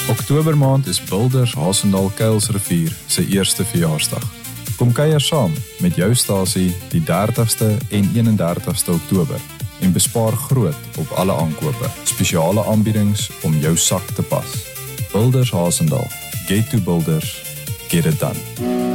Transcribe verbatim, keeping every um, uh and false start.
Oktobermaand is Builders Hasendaal Kuilsrivier se eerste verjaarsdag. Kom kuier saam met jou stasie die dertigste en eenendertigste Oktober en bespaar groot op alle aankope. Spesiale aanbiedings om jou sak te pas. Builders Hasendaal. Get to Builders. Get it done.